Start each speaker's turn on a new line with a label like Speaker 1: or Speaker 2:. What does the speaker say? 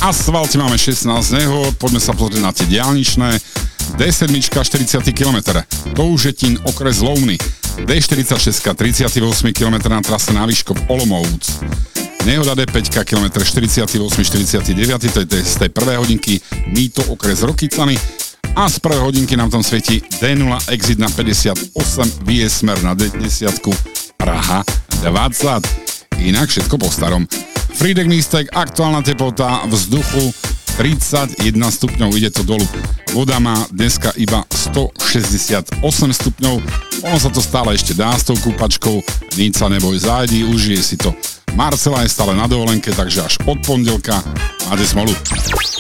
Speaker 1: asfalte máme 16 nehôd, poďme sa pozrieť na tie diaľničné. D7, 40 km, Toužetín, okres Lovny. D46, 38 km na trase na Výškov, Olomouc. Nehoda D5, km 48, 49, to je z tej prvej hodinky, Mýto, okres Rokycany. A z prvej hodinky nám tam svieti D0, exit na 58, vie smer na D10, Praha 20. Inak všetko po starom. Frýdek Místek, aktuálna teplota vzduchu 31 stupňov, ide to dolu. Voda má dneska iba 168 stupňov, ono sa to stále ešte dá s tou kúpačkou, nič sa neboj, zájdi, užije si to. Marcela je stále na dovolenke, takže až od pondelka máte smolu.